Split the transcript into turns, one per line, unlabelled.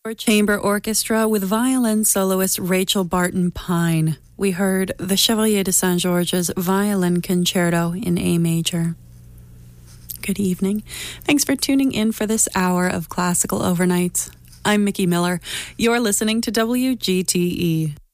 Chamber Orchestra with violin soloist Rachel Barton Pine. We heard the Chevalier de Saint George's Violin Concerto in A major. Good evening. Thanks for tuning in for this hour of Classical Overnights. I'm Mickey Miller. You're listening to WGTE.